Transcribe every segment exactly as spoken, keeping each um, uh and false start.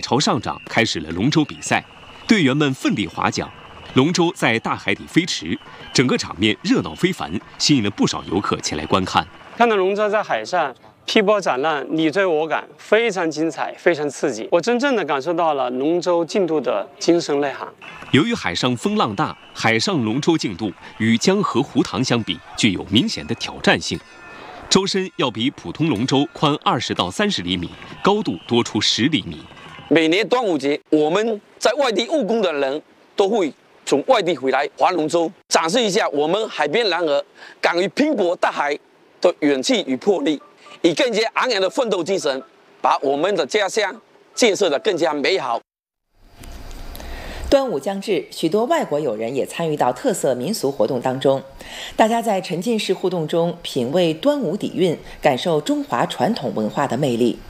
潮上涨，开始了龙舟比赛，队员们奋力划桨，龙舟在大海里飞驰，整个场面热闹非凡，吸引了不少游客前来观看。 看到龙舟在海上劈波斩浪，你追我赶，非常精彩，非常刺激。我真正的感受到了龙舟竞渡的精神内涵。 由于海上风浪大，海上龙舟竞渡与江河湖塘相比，具有明显的挑战性。舟身要比普通龙舟宽二十到三十厘米，高度多出十厘米。 每年端午节，我们在外地务工的人都会从外地回来划龙舟，展示一下我们海边男儿敢于拼搏大海的勇气与魄力，以更加昂扬的奋斗精神，把我们的家乡建设得更加美好。 端午将至，许多外国友人也参与到特色民俗活动当中。大家在沉浸式互动中品味端午底蕴，感受中华传统文化的魅力。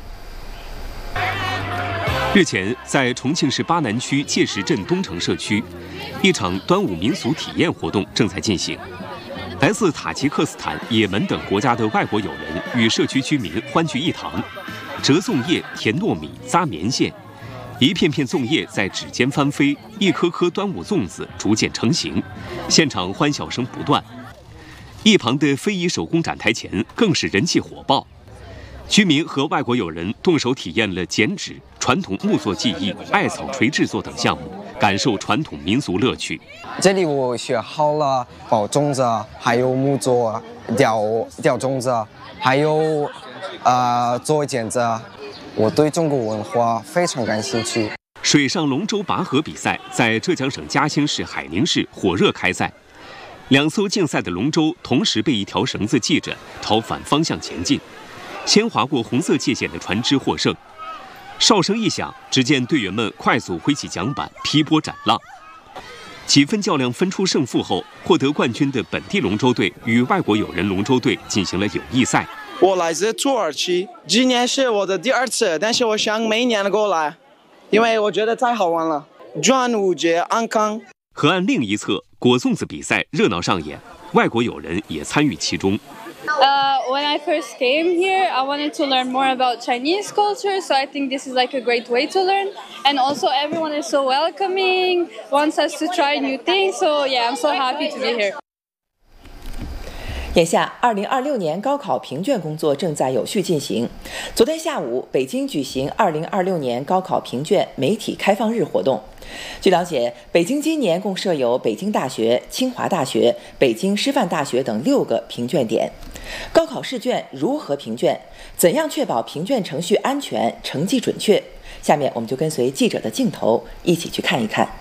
日前，在重庆市巴南区界石镇东城社区，一场端午民俗体验活动正在进行。来自塔吉克斯坦、也门等国家的外国友人与社区居民欢聚一堂，折粽叶、填糯米、扎棉线。一片片粽叶在指尖翻飞，一颗颗端午粽子逐渐成型，现场欢笑声不断。一旁的非遗手工展台前更是人气火爆，居民和外国友人动手体验了剪纸、传统木作技艺、艾草锤制作等项目，感受传统民俗乐趣。 这里我学好了包粽子，还有木作、吊吊粽子，还有呃做剪子。我对中国文化非常感兴趣。 水上龙舟拔河比赛在浙江省嘉兴市海宁市火热开赛，两艘竞赛的龙舟同时被一条绳子系着，朝反方向前进。先划过红色界限的船只获胜。哨声一响，只见队员们快速挥起桨板，劈波斩浪。几分较量分出胜负后，获得冠军的本地龙舟队与外国友人龙舟队进行了友谊赛。 我来自土耳其，今年是我的第二次，但是我想每年过来，因为我觉得太好玩了。端午节安康。 河岸另一侧，果粽子比赛热闹上演，外国友人也参与其中。 Uh, when I first came here, I wanted to learn more about Chinese culture, so I think this is like a great way to learn. And also everyone is so welcoming, wants us to try new things, so yeah, I'm so happy to be here. 眼下，二零二六年高考评卷工作正在有序进行。昨天下午，北京举行二零二六年高考评卷媒体开放日活动。据了解，北京今年共设有北京大学、清华大学、北京师范大学等六个评卷点。高考试卷如何评卷？怎样确保评卷程序安全、成绩准确？下面我们就跟随记者的镜头一起去看一看。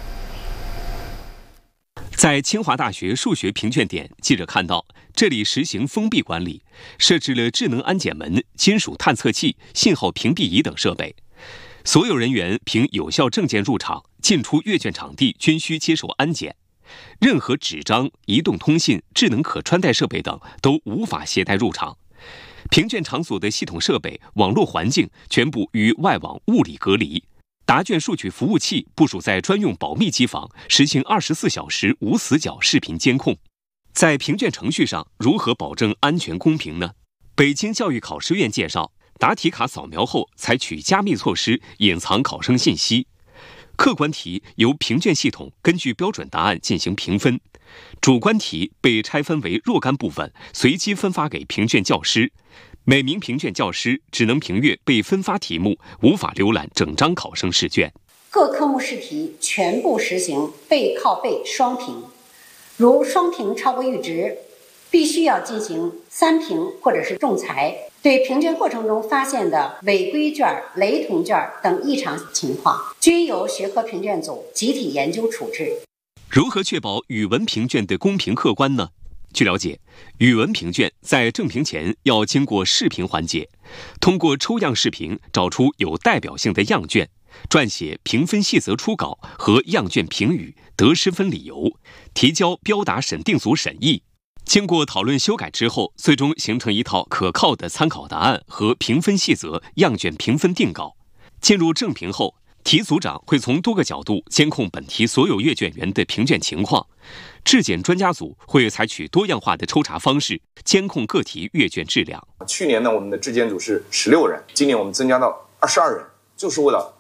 在清华大学数学评卷点，记者看到这里实行封闭管理，设置了智能安检门、金属探测器、信号屏蔽仪等设备。所有人员凭有效证件入场，进出阅卷场地均需接受安检。任何纸张、移动通信、智能可穿戴设备等都无法携带入场。评卷场所的系统设备、网络环境全部与外网物理隔离。答卷数据服务器部署在专用保密机房，实行二十四小时无死角视频监控。在评卷程序上，如何保证安全公平呢？北京教育考试院介绍，答题卡扫描后采取加密措施，隐藏考生信息。客观题由评卷系统根据标准答案进行评分，主观题被拆分为若干部分，随机分发给评卷教师。每名评卷教师只能评阅被分发题目，无法浏览整张考生试卷。 各科目试题全部实行背靠背双评，如双评超过阈值，必须要进行三评或者是仲裁。对评卷过程中发现的违规卷、雷同卷等异常情况，均由学科评卷组集体研究处置。 如何确保语文评卷的公平客观呢？据了解，语文评卷在正评前要经过试评环节，通过抽样试评找出有代表性的样卷，撰写评分细则初稿和样卷评语、得失分理由，提交标答审定组审议。经过讨论修改之后，最终形成一套可靠的参考答案和评分细则、样卷评分定稿。进入正评后，题组长会从多个角度监控本题所有阅卷员的评卷情况。质检专家组会采取多样化的抽查方式，监控各题阅卷质量。 去年呢，我们的质检组是十六人，今年我们增加到二十二人，就是为了